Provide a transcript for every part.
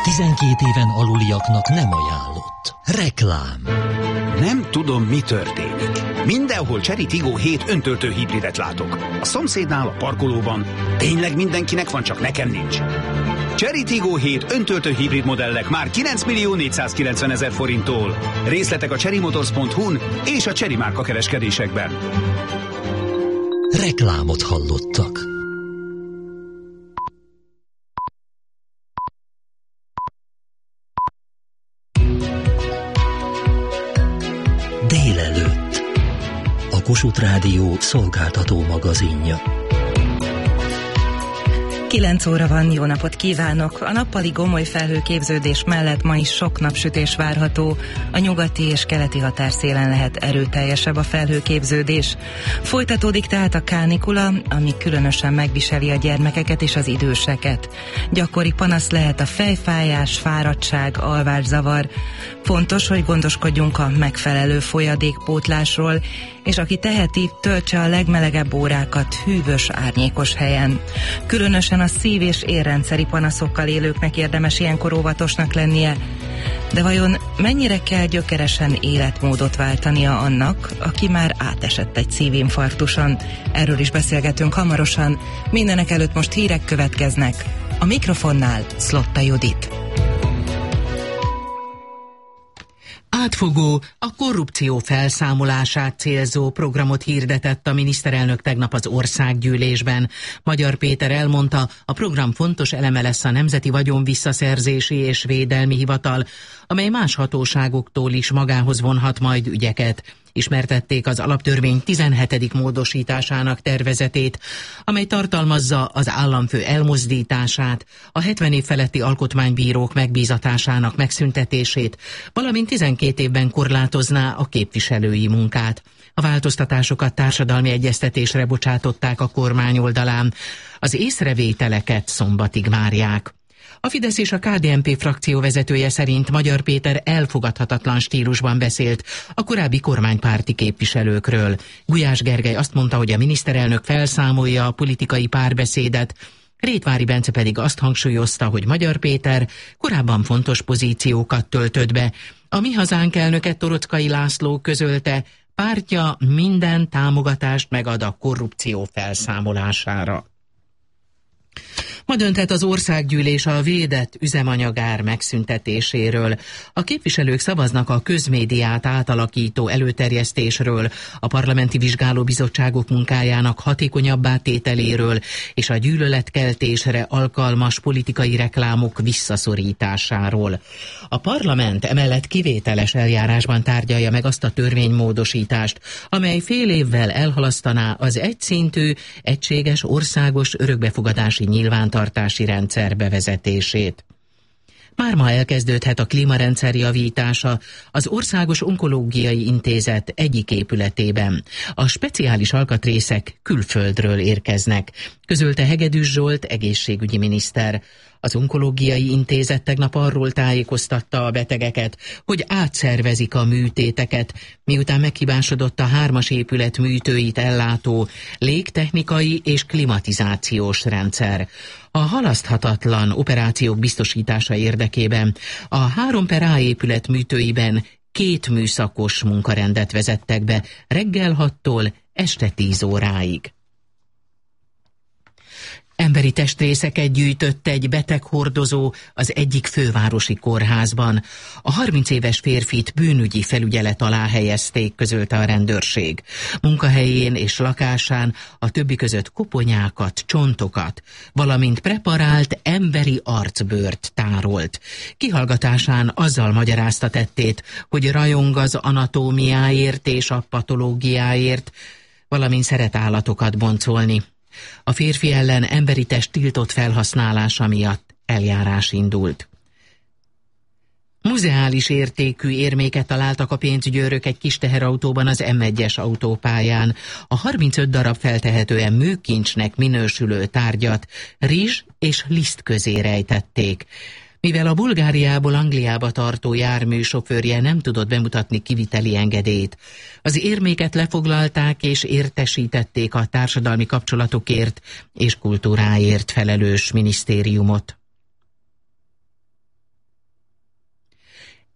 12 éven aluliaknak nem ajánlott. Reklám. Nem tudom, mi történik. Mindenhol Chery Tiggo 7 öntöltő hibridet látok. A szomszédnál, a parkolóban. Tényleg mindenkinek van, csak nekem nincs. Chery Tiggo 7 öntöltő hibrid modellek már 9.490.000 forinttól. Részletek a cherrymotors.hu-n és a Chery márka kereskedésekben. Reklámot hallottak. Délelőtt. A Kossuth Rádió szolgáltató magazinja. 9 óra van, jó napot kívánok! A nappali gomoly felhőképződés mellett ma is sok napsütés várható. A nyugati és keleti határszélen lehet erőteljesebb a felhőképződés. Folytatódik tehát a kánikula, ami különösen megviseli a gyermekeket és az időseket. Gyakori panasz lehet a fejfájás, fáradtság, alvászavar. Fontos, hogy gondoskodjunk a megfelelő folyadékpótlásról, és aki teheti, töltse a legmelegebb órákat hűvös, árnyékos helyen. Különösen a szív- és érrendszeri panaszokkal élőknek érdemes ilyenkor óvatosnak lennie. De vajon mennyire kell gyökeresen életmódot váltania annak, aki már átesett egy szívinfarktuson? Erről is beszélgetünk hamarosan. Mindenek előtt most hírek következnek. A mikrofonnál Szlotta Judit. Átfogó, a korrupció felszámolását célzó programot hirdetett a miniszterelnök tegnap az országgyűlésben. Magyar Péter elmondta, a program fontos eleme lesz a Nemzeti Vagyonvisszaszerzési és Védelmi Hivatal, amely más hatóságoktól is magához vonhat majd ügyeket. Ismertették az alaptörvény 17. módosításának tervezetét, amely tartalmazza az államfő elmozdítását, a 70 év feletti alkotmánybírók megbízatásának megszüntetését, valamint 12 évben korlátozná a képviselői munkát. A változtatásokat társadalmi egyeztetésre bocsátották a kormány oldalán. Az észrevételeket szombatig várják. A Fidesz és a KDNP frakció vezetője szerint Magyar Péter elfogadhatatlan stílusban beszélt a korábbi kormánypárti képviselőkről. Gulyás Gergely azt mondta, hogy a miniszterelnök felszámolja a politikai párbeszédet, Rétvári Bence pedig azt hangsúlyozta, hogy Magyar Péter korábban fontos pozíciókat töltött be. A Mi Hazánk elnöke Toroczkai László közölte, pártja minden támogatást megad a korrupció felszámolására. Ma dönthet az országgyűlés a védett üzemanyagár megszüntetéséről. A képviselők szavaznak a közmédiát átalakító előterjesztésről, a parlamenti vizsgálóbizottságok munkájának hatékonyabbá tételéről és a gyűlöletkeltésre alkalmas politikai reklámok visszaszorításáról. A parlament emellett kivételes eljárásban tárgyalja meg azt a törvénymódosítást, amely fél évvel elhalasztaná az egyszintű, egységes országos örökbefogadási nyilvántartási rendszer bevezetését. Már ma elkezdődhet a klímarendszer javítása az Országos Onkológiai Intézet egyik épületében. A speciális alkatrészek külföldről érkeznek, közölte Hegedűs Zsolt egészségügyi miniszter. Az Onkológiai Intézet tegnap arról tájékoztatta a betegeket, hogy átszervezik a műtéteket, miután meghibásodott a 3-as épület műtőit ellátó légtechnikai és klimatizációs rendszer. A halaszthatatlan operációk biztosítása érdekében a 3/A épület műtőiben 2 műszakos munkarendet vezettek be reggel 6-tól este 10 óráig. Emberi testrészeket gyűjtött egy beteghordozó az egyik fővárosi kórházban. A 30 éves férfit bűnügyi felügyelet alá helyezték, közölte a rendőrség. Munkahelyén és lakásán a többi között koponyákat, csontokat, valamint preparált emberi arcbőrt tárolt. Kihallgatásán azzal magyarázta tettét, hogy rajong az anatómiáért és a patológiáért, valamint szeret állatokat boncolni. A férfi ellen emberi test tiltott felhasználása miatt eljárás indult. Muzeális értékű érméket találtak a pénzügyőrök egy kis teherautóban az M1-es autópályán. A 35 darab feltehetően műkincsnek minősülő tárgyat rizs és liszt közé rejtették. Mivel a Bulgáriából Angliába tartó jármű sofőrje nem tudott bemutatni kiviteli engedélyt, az érméket lefoglalták és értesítették a társadalmi kapcsolatokért és kultúráért felelős minisztériumot.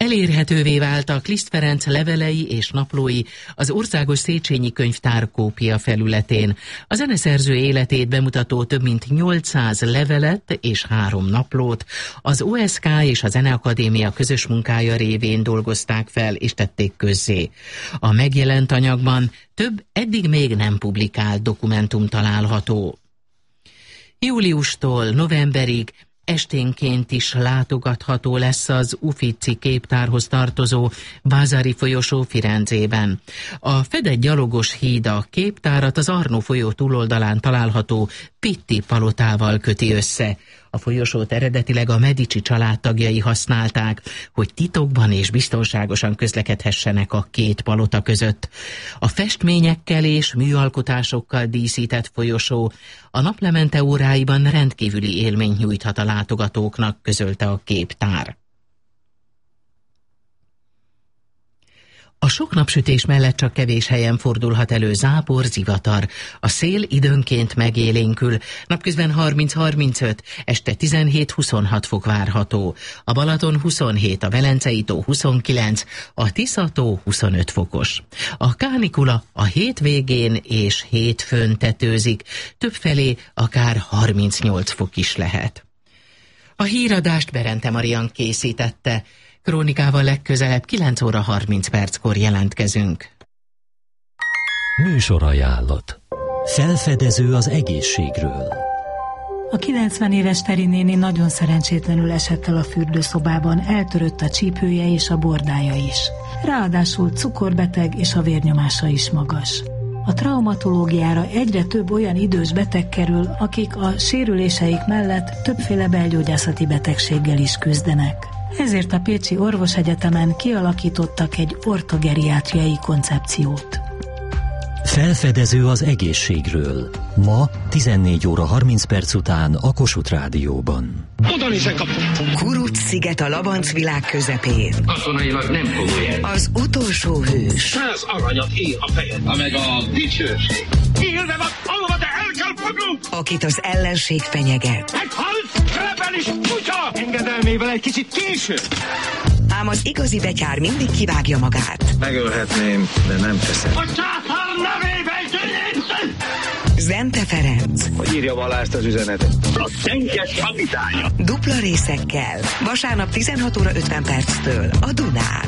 Elérhetővé váltak Liszt Ferenc levelei és naplói az Országos Széchenyi Könyvtár kópia felületén. A zeneszerző életét bemutató több mint 800 levelet és 3 naplót az OSK és a Zeneakadémia közös munkája révén dolgozták fel és tették közzé. A megjelent anyagban több eddig még nem publikált dokumentum található. Júliustól novemberig esténként is látogatható lesz az Uffizi képtárhoz tartozó Vasari folyosó Firenzében. A fedett gyalogos híd a képtárat az Arno folyó túloldalán található Pitti palotával köti össze. A folyosót eredetileg a Medici családtagjai használták, hogy titokban és biztonságosan közlekedhessenek a két palota között. A festményekkel és műalkotásokkal díszített folyosó a naplemente óráiban rendkívüli élményt nyújthat a látogatóknak, közölte a képtár. A sok napsütés mellett csak kevés helyen fordulhat elő zápor, zivatar. A szél időnként megélénkül, napközben 30-35, este 17-26 fok várható. A Balaton 27, a Velencei tó 29, a Tisza tó 25 fokos. A kánikula a hétvégén és hétfőn tetőzik, többfelé akár 38 fok is lehet. A híradást Berente Marian készítette. Krónikával legközelebb 9 óra 30 perckor jelentkezünk. Műsorajánlat. Felfedező az egészségről. A 90 éves Feri néni nagyon szerencsétlenül esett el a fürdőszobában, eltörött a csípője és a bordája is. Ráadásul cukorbeteg és a vérnyomása is magas. A traumatológiára egyre több olyan idős beteg kerül, akik a sérüléseik mellett többféle belgyógyászati betegséggel is küzdenek. Ezért a Pécsi Orvosegyetemen kialakítottak egy ortogeriátriai koncepciót. Felfedező az egészségről. Ma 14 óra 30 perc után a Kossuth Rádióban. Kuruc-sziget a Labanc világ közepén. Katonailag nem komoly. Az utolsó hős. 100 aranyat ér a fejed, meg a dicsőség. Élve van, ahova te el kell fognunk! Akit az ellenség fenyeget. Meghalt, rebelis kutya! Engedelmével egy kicsit késő. Ám az igazi betyár mindig kivágja magát. Megölhetném, de nem teszem. A császár nevében győjjön! Zente Ferenc. Hogy írja Balást az üzenetet? A szennyes kapitánya. Dupla részekkel. Vasárnap 16 óra 50 perctől a Dunán.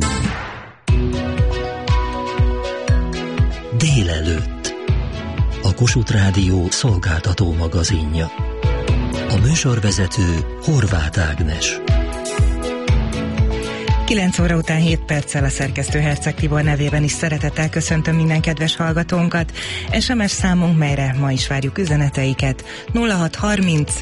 Délelőtt. A Kossuth Rádió szolgáltató magazinja. A műsorvezető Horváth Ágnes. 9 óra után 7 perccel a szerkesztő Herceg Tibor nevében is szeretettel köszöntöm minden kedves hallgatónkat. SMS számunk, melyre ma is várjuk üzeneteiket, 0630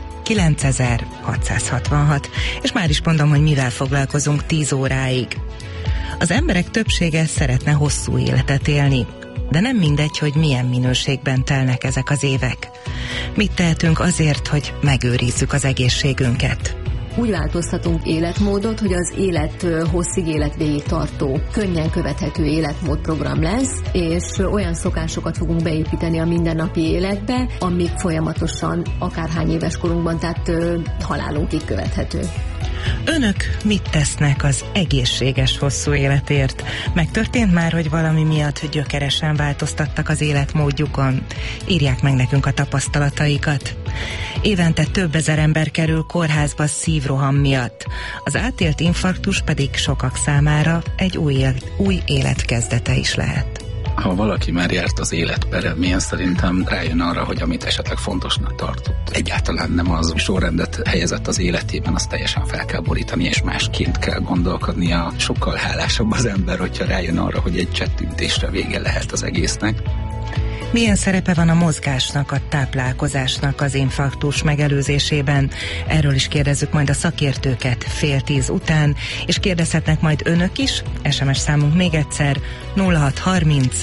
9666. És már is mondom, hogy mivel foglalkozunk 10 óráig. Az emberek többsége szeretne hosszú életet élni, de nem mindegy, hogy milyen minőségben telnek ezek az évek. Mit tehetünk azért, hogy megőrizzük az egészségünket? Úgy változtatunk életmódot, hogy az élet hosszig, életvégig tartó, könnyen követhető életmódprogram lesz, és olyan szokásokat fogunk beépíteni a mindennapi életbe, amik folyamatosan, akárhány éves korunkban, tehát halálunkig követhető. Önök mit tesznek az egészséges hosszú életért? Megtörtént már, hogy valami miatt gyökeresen változtattak az életmódjukon? Írják meg nekünk a tapasztalataikat. Évente több ezer ember kerül kórházba szívroham miatt. Az átélt infarktus pedig sokak számára egy új élet kezdete is lehet. Ha valaki már járt az élet eredményen, szerintem rájön arra, hogy amit esetleg fontosnak tartott, egyáltalán nem az sorrendet helyezett az életében, azt teljesen fel kell borítani, és másként kell gondolkodnia. Sokkal hálásabb az ember, hogyha rájön arra, hogy egy csettintésre vége lehet az egésznek. Milyen szerepe van a mozgásnak, a táplálkozásnak az infarktus megelőzésében? Erről is kérdezzük majd a szakértőket 9:30 után, és kérdezhetnek majd önök is. SMS számunk még egyszer 0630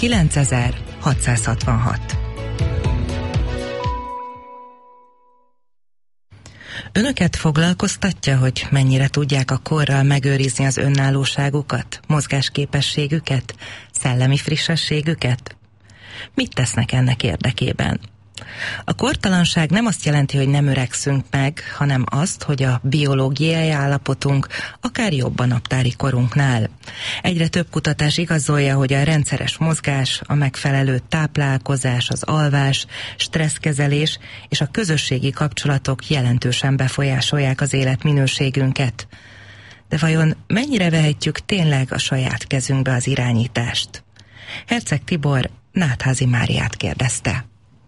9666. Önöket foglalkoztatja, hogy mennyire tudják a korral megőrizni az önállóságukat, mozgásképességüket, szellemi frissességüket? Mit tesznek ennek érdekében? A kortalanság nem azt jelenti, hogy nem öregszünk meg, hanem azt, hogy a biológiai állapotunk akár jobb a naptári korunknál. Egyre több kutatás igazolja, hogy a rendszeres mozgás, a megfelelő táplálkozás, az alvás, stresszkezelés és a közösségi kapcsolatok jelentősen befolyásolják az életminőségünket. De vajon mennyire vehetjük tényleg a saját kezünkbe az irányítást? Herceg Tibor Nátházi Máriát kérdezte.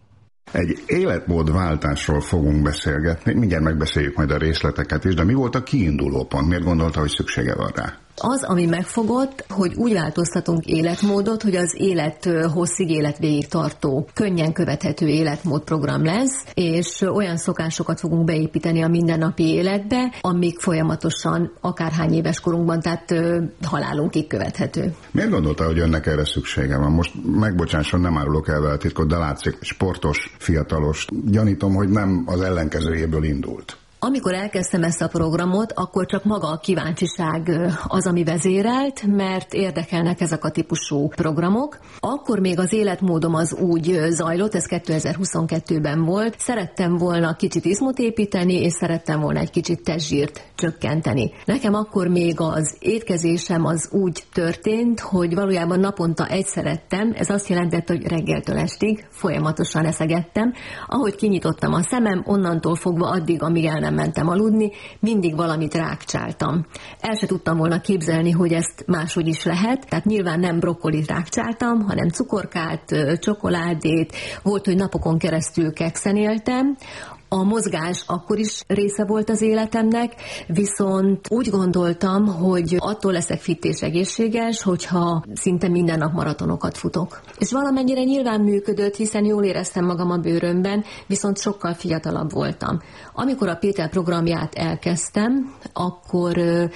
Egy életmódváltásról fogunk beszélgetni, mindjárt megbeszéljük majd a részleteket is, de mi volt a kiinduló pont? Miért gondolta, hogy szüksége van rá? Az, ami megfogott, hogy úgy változtatunk életmódot, hogy az élet hosszig, életvégig tartó, könnyen követhető életmódprogram lesz, és olyan szokásokat fogunk beépíteni a mindennapi életbe, amik folyamatosan akárhány éves korunkban, tehát halálunkig követhető. Miért gondolta, hogy önnek erre szüksége van? Most megbocsásson, nem árulok el vele titkot, de látszik sportos, fiatalos. Gyanítom, hogy nem az ellenkezőjéből indult. Amikor elkezdtem ezt a programot, akkor csak maga a kíváncsiság az, ami vezérelt, mert érdekelnek ezek a típusú programok. Akkor még az életmódom az úgy zajlott, ez 2022-ben volt, szerettem volna kicsit izmot építeni, és szerettem volna egy kicsit testzsírt csökkenteni. Nekem akkor még az étkezésem az úgy történt, hogy valójában naponta egyszer ettem, ez azt jelentette, hogy reggeltől estig folyamatosan eszegettem. Ahogy kinyitottam a szemem, onnantól fogva addig, amíg el nem mentem aludni, mindig valamit rákcsáltam. El se tudtam volna képzelni, hogy ezt máshogy is lehet, tehát nyilván nem brokkolit rákcsáltam, hanem cukorkát, csokoládét, volt, hogy napokon keresztül kekszen éltem. A mozgás akkor is része volt az életemnek, viszont úgy gondoltam, hogy attól leszek fit és egészséges, hogyha szinte minden nap maratonokat futok. És valamennyire nyilván működött, hiszen jól éreztem magam a bőrömben, viszont sokkal fiatalabb voltam. Amikor a Péter programját elkezdtem, akkor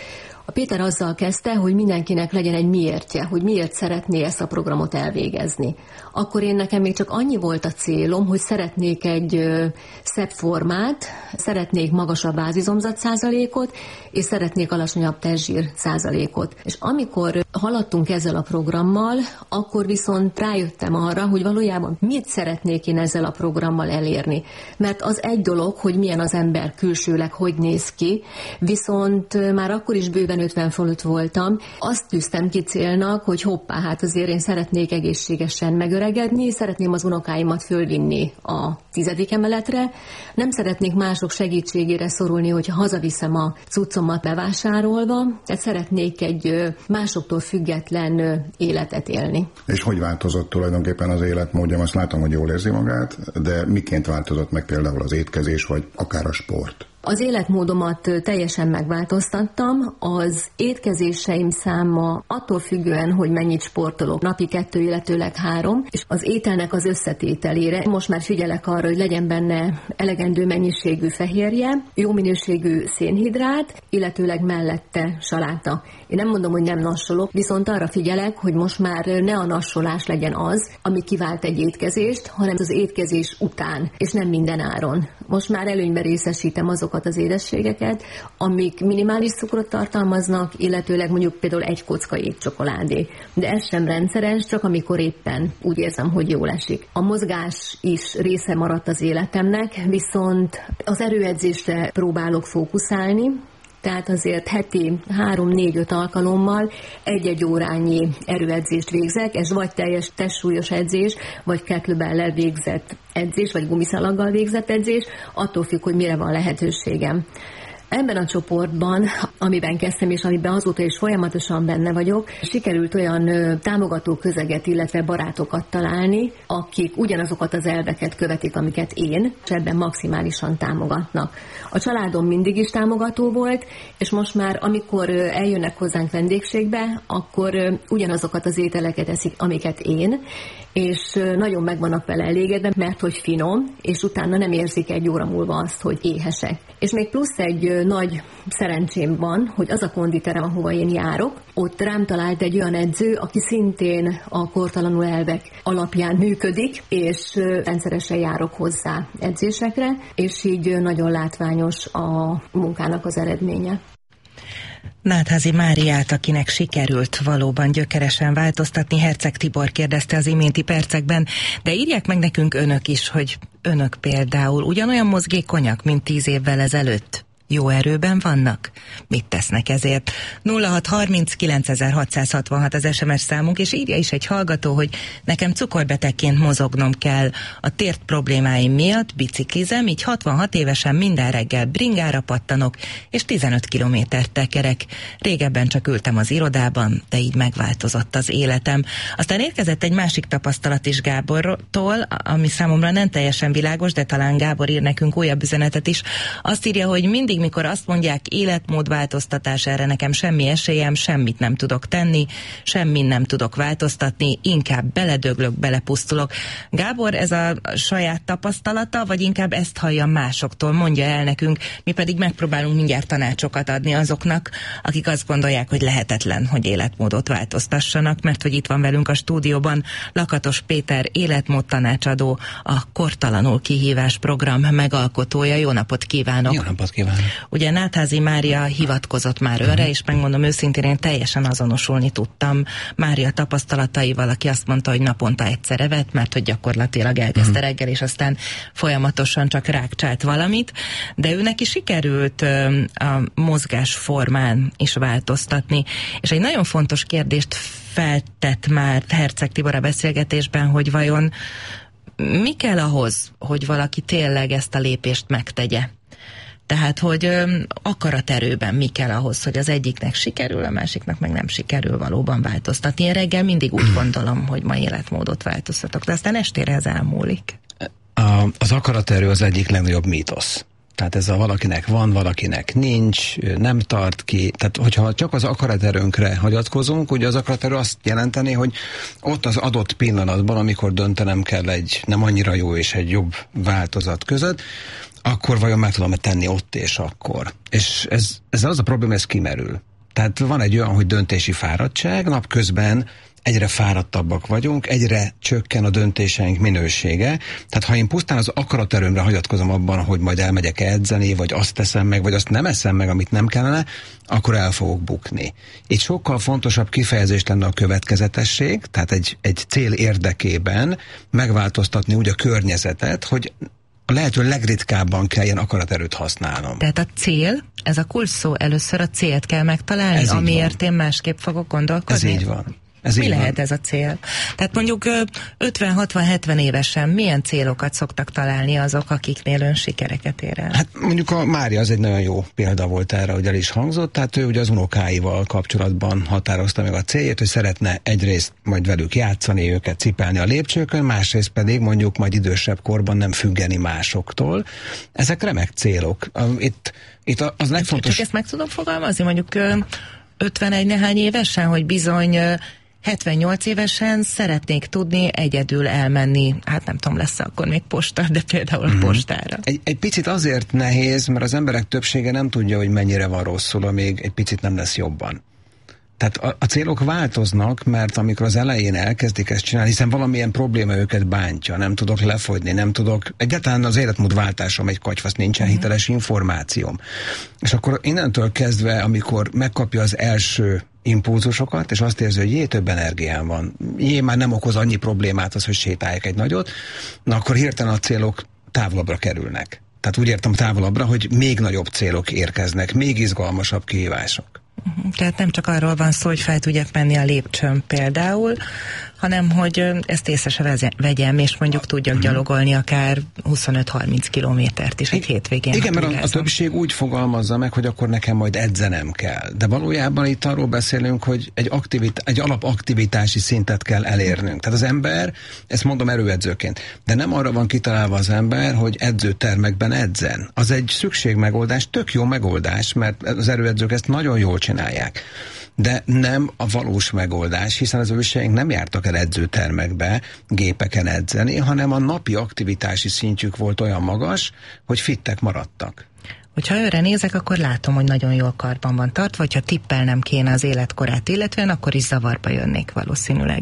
a Péter azzal kezdte, hogy mindenkinek legyen egy miértje, hogy miért szeretné ezt a programot elvégezni. Akkor nekem még csak annyi volt a célom, hogy szeretnék egy szebb formát, szeretnék magasabb bázizomzat százalékot, és szeretnék alacsonyabb testzsír százalékot. És amikor haladtunk ezzel a programmal, akkor viszont rájöttem arra, hogy valójában mit szeretnék én ezzel a programmal elérni. Mert az egy dolog, hogy milyen az ember külsőleg, hogy néz ki, viszont már akkor is bőven 50 fölött voltam. Azt tűztem ki célnak, hogy hoppá, hát azért én szeretnék egészségesen megöregedni, szeretném az unokáimat fölvinni a 10. emeletre, nem szeretnék mások segítségére szorulni, hogyha hazaviszem a cuccomat bevásárolva, tehát szeretnék egy másoktól független életet élni. És hogy változott tulajdonképpen az életmódjam? Azt látom, hogy jól érzi magát, de miként változott meg például az étkezés, vagy akár a sport? Az életmódomat teljesen megváltoztattam, az étkezéseim száma attól függően, hogy mennyit sportolok, napi 2, illetőleg 3, és az ételnek az összetételére most már figyelek arra, hogy legyen benne elegendő mennyiségű fehérje, jó minőségű szénhidrát, illetőleg mellette saláta. Én nem mondom, hogy nem nassolok, viszont arra figyelek, hogy most már ne a nassolás legyen az, ami kivált egy étkezést, hanem az étkezés után, és nem minden áron. Most már előnyben részesítem azokat az édességeket, amik minimális cukrot tartalmaznak, illetőleg mondjuk például egy kocka étcsokoládé. De ez sem rendszeres, csak amikor éppen úgy érzem, hogy jól esik. A mozgás is része maradt az életemnek, viszont az erőedzésre próbálok fókuszálni, tehát azért heti 3-4-5 alkalommal 1-1 órányi erőedzést végzek, ez vagy teljes testsúlyos edzés, vagy kettlebell-lel végzett edzés, vagy gumiszalaggal végzett edzés, attól függ, hogy mire van lehetőségem. Ebben a csoportban, amiben kezdtem, és amiben azóta is folyamatosan benne vagyok, sikerült olyan támogató közeget, illetve barátokat találni, akik ugyanazokat az elveket követik, amiket én, és ebben maximálisan támogatnak. A családom mindig is támogató volt, és most már, amikor eljönnek hozzánk vendégségbe, akkor ugyanazokat az ételeket eszik, amiket én, és nagyon meg vannak vele elégedve, mert hogy finom, és utána nem érzik 1 óra múlva azt, hogy éhesek. És még plusz egy nagy szerencsém van, hogy az a konditerem, ahova én járok, ott rám talált egy olyan edző, aki szintén a kortalanul elvek alapján működik, és rendszeresen járok hozzá edzésekre, és így nagyon látványos a munkának az eredménye. Nátházi Máriát, akinek sikerült valóban gyökeresen változtatni, Herceg Tibor kérdezte az iménti percekben, de írják meg nekünk önök is, hogy önök például ugyanolyan mozgékonyak, mint 10 évvel ezelőtt. Jó erőben vannak? Mit tesznek ezért? 0630 az SMS számunk, és írja is egy hallgató, hogy nekem cukorbetegként mozognom kell. A tért problémáim miatt biciklizem, így 66 évesen minden reggel bringára pattanok, és 15 kilométert tekerek. Régebben csak ültem az irodában, de így megváltozott az életem. Aztán érkezett egy másik tapasztalat is Gábortól, ami számomra nem teljesen világos, de talán Gábor ír nekünk újabb üzenetet is. Azt írja, hogy mindig, mikor azt mondják, életmódváltoztatás, erre nekem semmi esélyem, semmit nem tudok tenni, semmit nem tudok változtatni, inkább beledöglök, belepusztulok. Gábor, ez a saját tapasztalata, vagy inkább ezt hallja másoktól? Mondja el nekünk, mi pedig megpróbálunk mindjárt tanácsokat adni azoknak, akik azt gondolják, hogy lehetetlen, hogy életmódot változtassanak, mert hogy itt van velünk a stúdióban Lakatos Péter, életmód tanácsadó, a Kortalanul kihívás program megalkotója. Jó napot kívánok! Jó napot kívánok! Ugye Nátházi Mária hivatkozott már önre, és megmondom őszintén, én teljesen azonosulni tudtam Mária tapasztalataival, aki azt mondta, hogy naponta egyszer evett, mert hogy gyakorlatilag elkezdte reggel, és aztán folyamatosan csak rákcsált valamit, de őnek is sikerült a mozgásformán is változtatni. És egy nagyon fontos kérdést feltett már Herceg Tibor a beszélgetésben, hogy vajon mi kell ahhoz, hogy valaki tényleg ezt a lépést megtegye? Tehát, hogy akaraterőben mi kell ahhoz, hogy az egyiknek sikerül, a másiknak meg nem sikerül valóban változtatni. Én reggel mindig úgy gondolom, hogy ma életmódot változtatok, de aztán estére ez elmúlik. Az akaraterő az egyik legnagyobb mítosz. Tehát ez a valakinek van, valakinek nincs, nem tart ki. Tehát, hogyha csak az akaraterőnkre hagyatkozunk, ugye az akaraterő azt jelenteni, hogy ott az adott pillanatban, amikor döntenem kell egy nem annyira jó és egy jobb változat között, akkor vajon meg tudom tenni ott és akkor. És ezzel az a probléma, ez kimerül. Tehát van egy olyan, hogy döntési fáradtság, napközben egyre fáradtabbak vagyunk, egyre csökken a döntéseink minősége. Tehát ha én pusztán az akaraterőmre hagyatkozom abban, hogy majd elmegyek edzeni, vagy azt teszem meg, vagy azt nem eszem meg, amit nem kellene, akkor el fogok bukni. Itt sokkal fontosabb kifejezés lenne a következetesség, tehát egy cél érdekében megváltoztatni úgy a környezetet, hogy a lehető legritkábban kell ilyen akaraterőt használnom. Tehát a cél, ez a kulcs szó, először a célt kell megtalálni, ez amiért én másképp fogok gondolkodni. Ez így van. Mi lehet ez a cél? Tehát mondjuk 50-60-70 évesen milyen célokat szoktak találni azok, akiknél ön sikereket ér el? Hát mondjuk a Mária az egy nagyon jó példa volt erre, hogy el is hangzott, tehát ő ugye az unokáival kapcsolatban határozta meg a célját, hogy szeretne egyrészt majd velük játszani, őket cipelni a lépcsőkön, másrészt pedig mondjuk majd idősebb korban nem függeni másoktól. Ezek remek célok. Itt az legfontos... Csak ezt meg tudom fogalmazni, mondjuk 51 nehány évesen, hogy bizony 78 évesen szeretnék tudni egyedül elmenni, hát nem tudom, lesz akkor még posta, de például a postára. Egy picit azért nehéz, mert az emberek többsége nem tudja, hogy mennyire van rosszul, amíg egy picit nem lesz jobban. Tehát a célok változnak, mert amikor az elején elkezdik ezt csinálni, hiszen valamilyen probléma őket bántja, nem tudok lefogyni, nem tudok, egyáltalán az életmódváltásom egy katyvasz, nincsen hiteles információm. És akkor innentől kezdve, amikor megkapja az első impulzusokat, és azt érzi, hogy több energiám van, már nem okoz annyi problémát az, hogy sétáljak egy nagyot, na akkor hirtelen a célok távolabbra kerülnek. Tehát úgy értem távolabbra, hogy még nagyobb célok érkeznek, még izgalmasabb kihívások. Tehát nem csak arról van szó, hogy fel tudjak menni a lépcsőn például, hanem hogy ezt észre se vegyem, és mondjuk tudjak gyalogolni akár 25-30 kilométert is egy hétvégén. Igen, mert a többség úgy fogalmazza meg, hogy akkor nekem majd edzenem kell. De valójában itt arról beszélünk, hogy egy alapaktivitási szintet kell elérnünk. Tehát az ember, ezt mondom erőedzőként, de nem arra van kitalálva az ember, hogy edzőtermekben edzen. Az egy szükségmegoldás, tök jó megoldás, mert az erőedzők ezt nagyon jól csinálják. De nem a valós megoldás, hiszen az őseink nem jártak el edzőtermekbe gépeken edzeni, hanem a napi aktivitási szintjük volt olyan magas, hogy fittek maradtak. Hogyha őre nézek, akkor látom, hogy nagyon jól karban van tartva, hogyha tippelnem kéne az életkorát illetően, akkor is zavarba jönnék valószínűleg.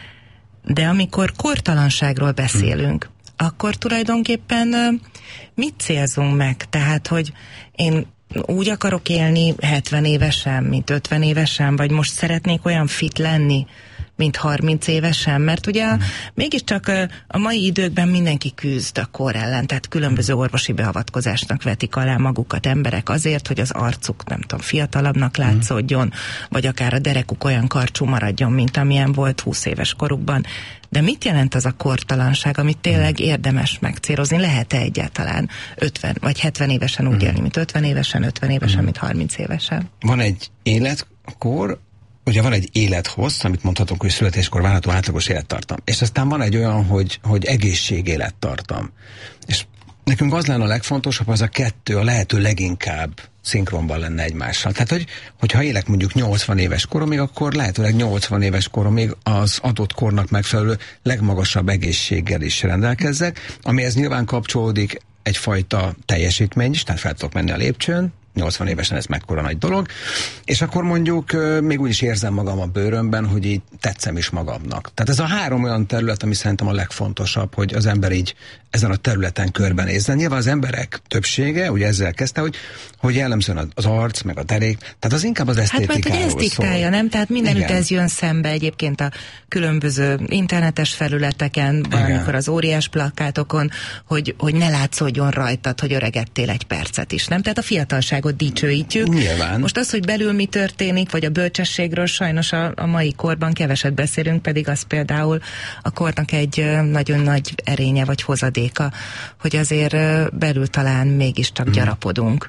De amikor kortalanságról beszélünk, akkor tulajdonképpen mit célzunk meg? Tehát, hogy én úgy akarok élni 70 évesen, mint 50 évesen, vagy most szeretnék olyan fit lenni, mint 30 évesen, mert ugye mégiscsak a mai időkben mindenki küzd a kor ellen, tehát különböző orvosi beavatkozásnak vetik alá magukat emberek azért, hogy az arcuk, nem tudom, fiatalabbnak látszódjon, vagy akár a derekuk olyan karcsú maradjon, mint amilyen volt 20 éves korukban. De mit jelent az a kortalanság, amit tényleg érdemes megcélozni? Lehet-e egyáltalán 50 vagy 70 évesen úgy élni, mint 50 évesen, 50 évesen, mint 30 évesen? Van egy életkor, ugye van egy élethossz, amit mondhatunk, hogy születéskor várható átlagos élettartam. És aztán van egy olyan, hogy egészségélettartam. És nekünk az lenne a legfontosabb, az a kettő a lehető leginkább szinkronban lenne egymással. Tehát, hogyha élek mondjuk 80 éves koromig, akkor lehetőleg 80 éves koromig az adott kornak megfelelő legmagasabb egészséggel is rendelkezzek, amihez nyilván kapcsolódik egyfajta teljesítmény is, tehát fel tudok menni a lépcsőn, 80 évesen ez mekkora nagy dolog, és akkor mondjuk még úgy is érzem magam a bőrömben, hogy így tetszem is magamnak. Tehát ez a 3 olyan terület, ami szerintem a legfontosabb, hogy az ember így ezen a területen körbenézzen. Nyilván az emberek többsége, ugye ezzel kezdte, hogy jellemzően az arc, meg a derék, tehát az inkább az esztétikáról szól. Hát mert ez diktálja, nem? Tehát mindenütt ez jön szembe egyébként a különböző internetes felületeken, valamikor az óriás plakátokon, hogy ne látszódjon rajtad, hogy öregedtél egy percet is, nem? Tehát a fiatalságot dicsőítjük. Nyilván. Most az, hogy belül mi történik, vagy a bölcsességről sajnos a mai korban keveset beszélünk, pedig az például a kornak egy nagyon nagy erénye vagy hozadéka, hogy azért belül talán mégiscsak gyarapodunk.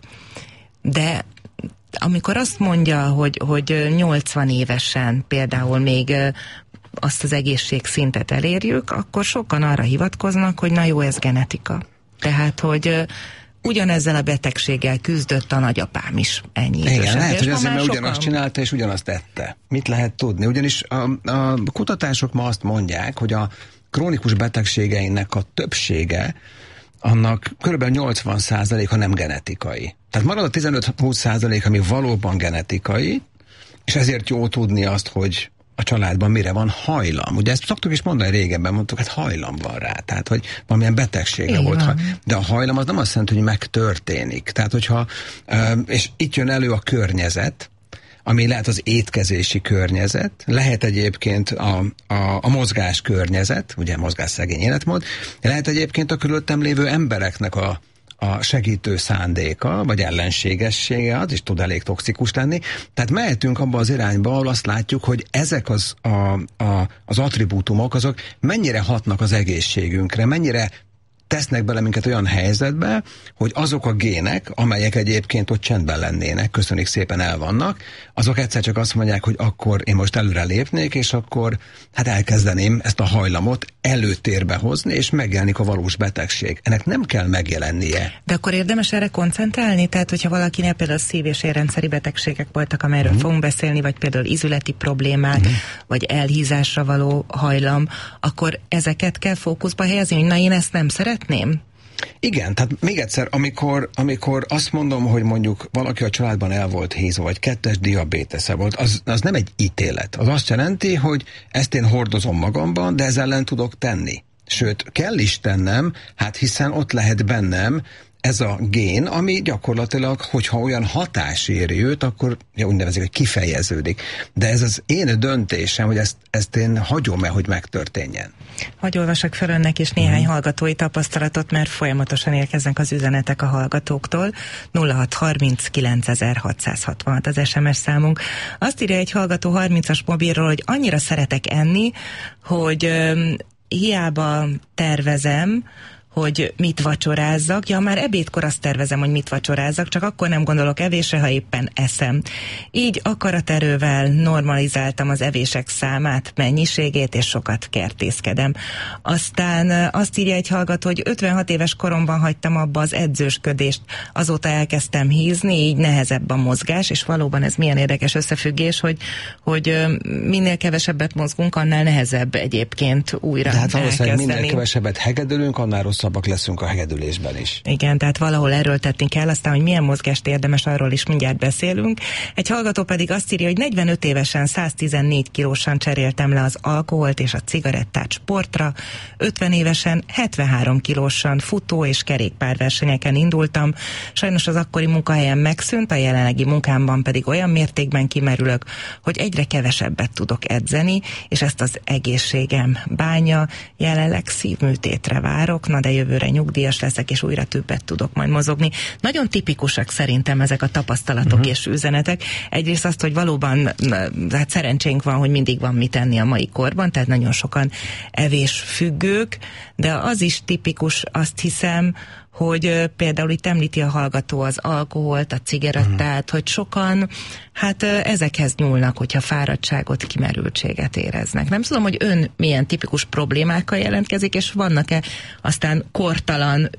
De amikor azt mondja, hogy 80 évesen például még azt az egészségszintet elérjük, akkor sokan arra hivatkoznak, hogy na jó, ez genetika. Tehát, hogy ugyanezzel a betegséggel küzdött a nagyapám is ennyi idősen. Igen, lehet, hogy azért, mert ugyanazt csinálta és ugyanazt tette. Mit lehet tudni? Ugyanis a kutatások ma azt mondják, hogy a krónikus betegségeinek a többsége annak kb. 80%-a nem genetikai. Tehát marad a 15-20%, ami valóban genetikai, és ezért jó tudni azt, hogy a családban mire van hajlam. Ugye ezt szoktuk is mondani régebben, mondtuk, hát hajlam van rá, tehát hogy valamilyen betegsége volt. De a hajlam az nem azt jelenti, hogy megtörténik. Tehát hogyha, és itt jön elő a környezet, ami lehet az étkezési környezet, lehet egyébként a mozgás környezet, ugye mozgásszegény életmód, lehet egyébként a körülöttem lévő embereknek a segítő szándéka, vagy ellenségessége, az is tud elég toxikus lenni. Tehát mehetünk abba az irányba, ahol azt látjuk, hogy ezek az attribútumok, azok mennyire hatnak az egészségünkre, mennyire tesznek bele minket olyan helyzetbe, hogy azok a gének, amelyek egyébként ott csendben lennének, köszönjük szépen el vannak, azok egyszer csak azt mondják, hogy akkor én most előre lépnék, és akkor hát elkezdeném ezt a hajlamot előtérbe hozni, és megjelenik a valós betegség. Ennek nem kell megjelennie. De akkor érdemes erre koncentrálni? Tehát, hogyha valakinél például szív- és érrendszeri betegségek voltak, amelyről fogunk beszélni, vagy például izületi problémák, vagy elhízásra való hajlam, akkor ezeket kell fókuszba helyezni, hogy na én ezt nem szeretném? Igen, tehát még egyszer, amikor azt mondom, hogy mondjuk valaki a családban el volt hízva, vagy 2-es diabétesze volt, az nem egy ítélet. Az azt jelenti, hogy ezt én hordozom magamban, de ez ellen tudok tenni. Sőt, kell is tennem, hát hiszen ott lehet bennem ez a gén, ami gyakorlatilag, hogyha olyan hatás éri őt, akkor úgy nevezik, hogy kifejeződik. De ez az én döntésem, hogy ezt én hagyom-e, hogy megtörténjen. Hagy olvasok fel önnek is néhány hallgatói tapasztalatot, mert folyamatosan érkeznek az üzenetek a hallgatóktól. 0639 az SMS számunk. Azt írja egy hallgató 30-as mobilról, hogy annyira szeretek enni, hogy hiába tervezem, hogy mit vacsorázzak. Ja, már ebédkor azt tervezem, hogy mit vacsorázzak, csak akkor nem gondolok evésre, ha éppen eszem. Így akaraterővel normalizáltam az evések számát, mennyiségét, és sokat kertészkedem. Aztán azt írja egy hallgató, hogy 56 éves koromban hagytam abba az edzősködést, azóta elkezdtem hízni, így nehezebb a mozgás, és valóban ez milyen érdekes összefüggés, hogy minél kevesebbet mozgunk, annál nehezebb egyébként újra elkezdeni. Tehát valószínűleg minél kevesebbet hegedülünk, annál rosszabb rosszabbak leszünk a hegedülésben is. Igen, tehát valahol erőltetni kell, aztán, hogy milyen mozgást érdemes, arról is mindjárt beszélünk. Egy hallgató pedig azt írja, hogy 45 évesen 114 kilósan cseréltem le az alkoholt és a cigarettát sportra, 50 évesen 73 kilósan futó és kerékpárversenyeken indultam, sajnos az akkori munkahelyem megszűnt, a jelenlegi munkámban pedig olyan mértékben kimerülök, hogy egyre kevesebbet tudok edzeni, és ezt az egészségem bánja, jelenleg szívműtétre várok, de jövőre nyugdíjas leszek, és újra többet tudok majd mozogni. Nagyon tipikusak szerintem ezek a tapasztalatok és üzenetek. Egyrészt azt, hogy valóban hát szerencsénk van, hogy mindig van mit tenni a mai korban, tehát nagyon sokan evésfüggők, de az is tipikus, azt hiszem, hogy például itt említi a hallgató az alkoholt, a cigarettát, hogy sokan hát ezekhez nyúlnak, hogyha fáradtságot, kimerültséget éreznek. Nem tudom, hogy ön milyen tipikus problémákkal jelentkezik, és vannak-e aztán kortalan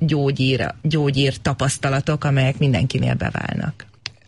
gyógyír tapasztalatok, amelyek mindenkinél beválnak?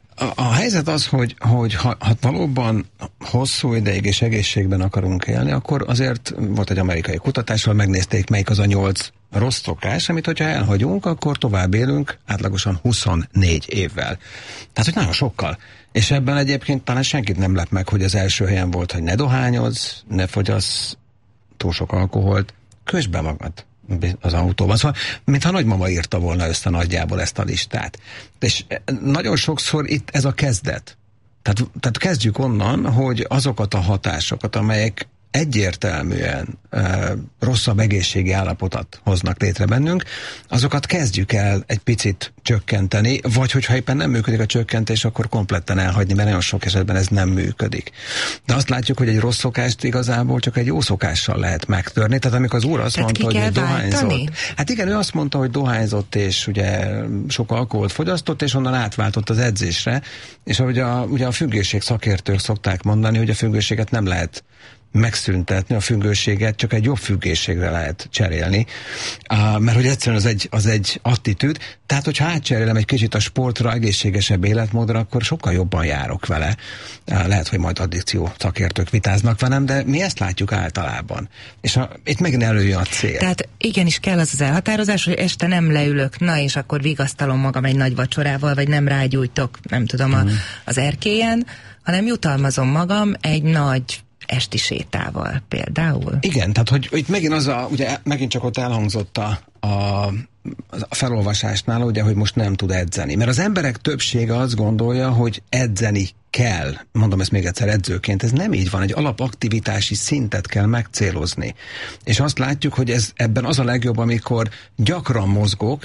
A helyzet az, hogy ha valóban hosszú ideig és egészségben akarunk élni, akkor azért volt egy amerikai kutatás, ahol megnézték, melyik az a 8 rossz szokás, amit hogyha elhagyunk, akkor tovább élünk átlagosan 24 évvel. Tehát, hogy nagyon sokkal. És ebben egyébként talán senkit nem lep meg, hogy az első helyen volt, hogy ne dohányozz, ne fogyasz túl sok alkoholt, kösd be magad az autóban. Szóval, mintha nagymama írta volna össze nagyjából ezt a listát. És nagyon sokszor itt ez a kezdet. Tehát kezdjük onnan, hogy azokat a hatásokat, amelyek egyértelműen rosszabb egészségi állapotot hoznak létre bennünk, azokat kezdjük el egy picit csökkenteni, vagy hogyha éppen nem működik a csökkentés, akkor kompletten elhagyni, mert nagyon sok esetben ez nem működik. De azt látjuk, hogy egy rossz szokást igazából csak egy jó szokással lehet megtörni. Tehát amikor az úr azt mondta, hogy dohányzott. Hát igen, ő azt mondta, hogy dohányzott, és ugye sok alkoholt fogyasztott, és onnan átváltott az edzésre, és ugye a függőség szakértők szokták mondani, hogy a függőséget nem lehet megszüntetni, a függőséget csak egy jobb függőségre lehet cserélni, mert hogy egyszerűen az egy attitűd, tehát hogyha átcserélem egy kicsit a sportra, egészségesebb életmódra, akkor sokkal jobban járok vele. Lehet, hogy majd addikció szakértők vitáznak velem, de mi ezt látjuk általában. És itt megint előjön a cél. Tehát igenis kell az elhatározás, hogy este nem leülök, és akkor vigasztalom magam egy nagy vacsorával, vagy nem rágyújtok, nem tudom, az erkélyen, hanem jutalmazom magam egy nagy esti sétával például. Igen, tehát hogy itt megint ugye megint csak ott elhangzott a felolvasásnál, ugye, hogy most nem tud edzeni. Mert az emberek többsége azt gondolja, hogy edzeni kell. Mondom ezt még egyszer edzőként, ez nem így van. Egy alapaktivitási szintet kell megcélozni. És azt látjuk, hogy ebben az a legjobb, amikor gyakran mozgok,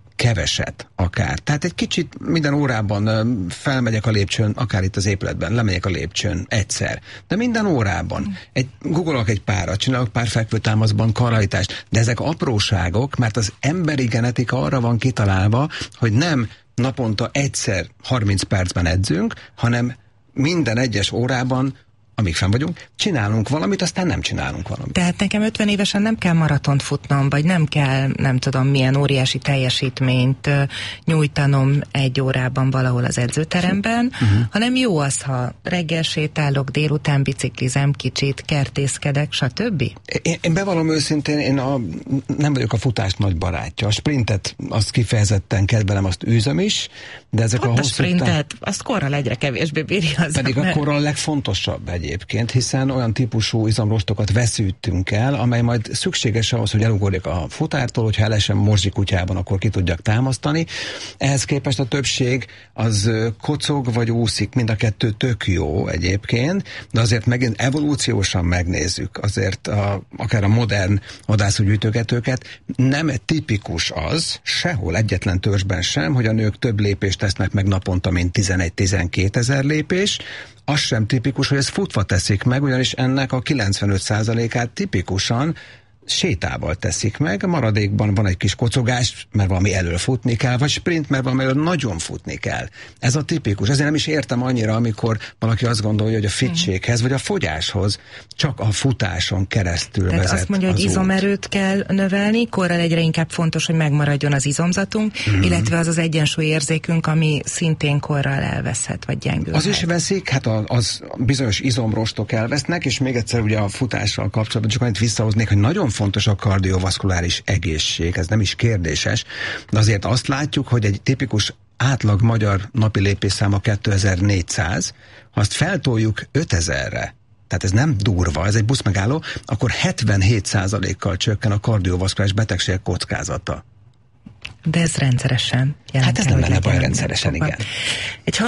keveset akár. Tehát egy kicsit minden órában felmegyek a lépcsőn, akár itt az épületben, lemegyek a lépcsőn egyszer. De minden órában. Googolok egy párat, csinálok pár fekvőtámaszban karhajtást, de ezek apróságok, mert az emberi genetika arra van kitalálva, hogy nem naponta egyszer 30 percben edzünk, hanem minden egyes órában, amíg fenn vagyunk, csinálunk valamit, aztán nem csinálunk valamit. Tehát nekem 50 évesen nem kell maratont futnom, vagy nem kell, nem tudom, milyen óriási teljesítményt nyújtanom egy órában valahol az edzőteremben, hanem jó az, ha reggel sétálok, délután biciklizem kicsit, kertészkedek, stb. Én bevallom őszintén, én nem vagyok a futás nagy barátja. A sprintet azt kifejezetten kedvelem, azt űzöm is, de ezek a sprintet, azt korral egyre kevésbé bírja az. Pedig a korral a legfontosabb egyébként, hiszen olyan típusú izomrostokat veszítünk el, amely majd szükséges ahhoz, hogy elugorjak a futártól, hogyha elesem morzsi kutyában, akkor ki tudjak támasztani. Ehhez képest a többség az kocog vagy úszik, mind a kettő tök jó egyébként, de azért megint evolúciósan megnézzük, azért akár a modern vadászúgyűjtögetőket, nem tipikus az, sehol egyetlen törzsben sem, hogy a nők több lépést tesznek meg naponta, mint 11-12 ezer lépés. Az sem tipikus, hogy ezt futva teszik meg, ugyanis ennek a 95%-át tipikusan sétával teszik meg, maradékban van egy kis kocogás, mert valami elől futni kell, vagy sprint, mert valami elől nagyon futni kell. Ez a tipikus. Ezért nem is értem annyira, amikor valaki azt gondolja, hogy a fitséghez, vagy a fogyáshoz csak a futáson keresztül vezet. Tehát azt mondja, hogy izomerőt kell növelni, korral egyre inkább fontos, hogy megmaradjon az izomzatunk, illetve az érzékünk, ami szintén korral elveszhet, vagy gyengülhet. Az is veszik, hát az bizonyos izomrostok elvesznek, és még egyszer ugye a futással kapcsolatban csak annyit visszahoznék, hogy nagyon fontos a kardiovaszkuláris egészség, ez nem is kérdéses, de azért azt látjuk, hogy egy tipikus átlag magyar napi lépésszáma 2400, ha azt feltoljuk 5000-re, tehát ez nem durva, ez egy buszmegálló, akkor 77%-kal csökken a kardiovaszkuláris betegségek kockázata. De ez rendszeresen jelent. Hát ez nem lenne baj rendszeresen, igen. Egy